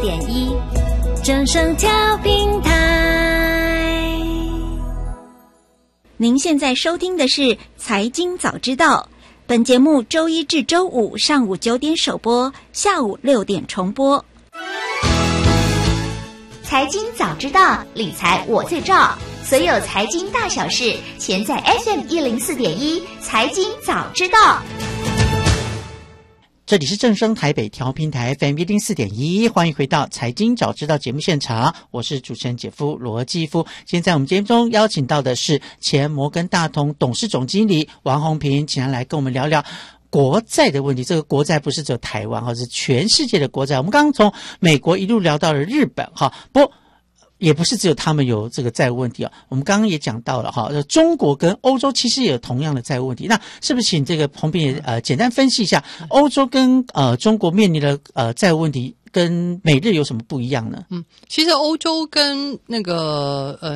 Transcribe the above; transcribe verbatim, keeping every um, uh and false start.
点一，正声调频台。 您现在收听的是财经早知道，本节目周一至周五上午九点首播，下午六点重播。 财经早知道，理财我最照。所有财经大小事，全在 F M 一零四点一财经早知道。 这里是正声台北调频台 F M 一零四点一，欢迎回到财经早知道节目现场，我是主持人姐夫罗继夫。今天在我们节目中邀请到的是前摩根大通董事总经理王宏平，请他来跟我们聊聊国债的问题。这个国债不是只有台湾，是全世界的国债。我们刚刚从美国一路聊到了日本，不过也不是只有他们有这个债务问题啊，我们刚刚也讲到了哈，中国跟欧洲其实也有同样的债务问题。那是不是请这个宏平也呃简单分析一下，欧洲跟呃中国面临的呃债务问题跟美日有什么不一样呢？ 嗯，其实欧洲跟那个呃